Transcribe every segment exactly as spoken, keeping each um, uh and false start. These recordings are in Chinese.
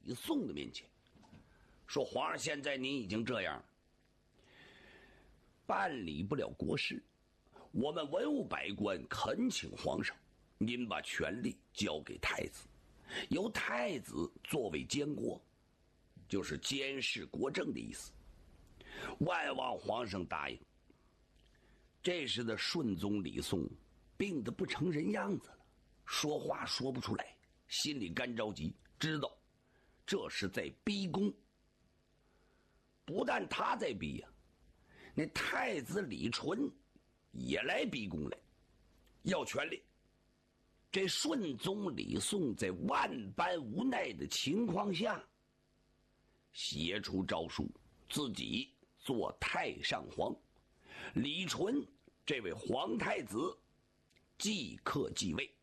李诵的面前，说：“皇上，现在您已经这样了，办理不了国事，我们文武百官恳请皇上，您把权力交给太子，由太子作为监国，就是监视国政的意思。万望皇上答应。”这时的顺宗李诵病得不成人样子了，说话说不出来，心里干着急，知道这是在逼宫。不但他在逼呀、啊，那太子李纯也来逼宫来，要权力。这顺宗李诵在万般无奈的情况下，写出诏书，自己做太上皇，李纯这位皇太子即刻继位。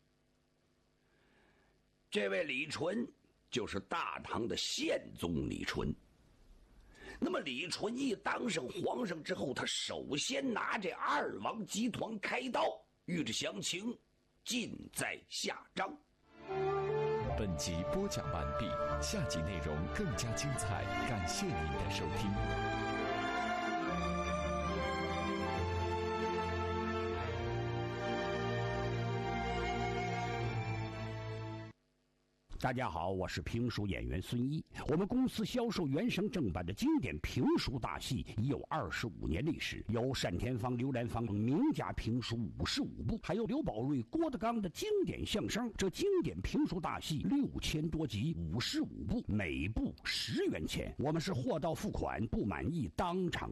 这位李纯就是大唐的宪宗李纯。那么李纯一当上皇上之后，他首先拿这二王集团开刀，欲知详情尽在下章。 本集播讲完毕，下集内容更加精彩，感谢您的收听。 大家好，我是评书演员孙一。我们公司销售原声正版的经典评书大戏已有二十五年历史，有单田芳、刘兰芳名家评书五十五部，还有刘宝瑞、郭德纲的经典相声。这经典评书大戏六千多集，五十五部，每部十元钱。我们是货到付款，不满意当场